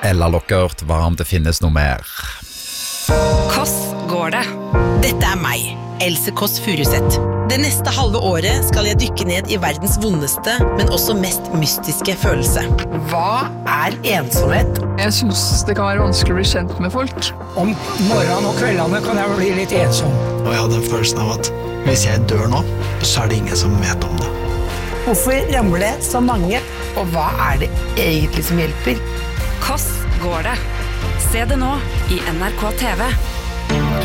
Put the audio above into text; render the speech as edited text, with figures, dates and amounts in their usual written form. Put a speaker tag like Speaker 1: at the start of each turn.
Speaker 1: eller dere hørt hva om det finnes noe mer?
Speaker 2: Hvordan går det?
Speaker 3: Dette meg, Else Kåss Furuseth. Det neste halve året skal jeg dykke ned i verdens vondeste, men også mest mystiske følelse. Hva ensomhet?
Speaker 4: Jeg synes det kan være vanskelig å bli kjent med folk.
Speaker 5: Om morgenen og kveldene kan jeg bli litt ensom.
Speaker 6: Og jeg hadde følelsen av at hvis jeg dør nå, så det ingen som vet om det.
Speaker 3: Hvorfor ramler det så mange? Og hva det egentlig som hjelper?
Speaker 2: Hvordan går det? Se det nå i NRK TV.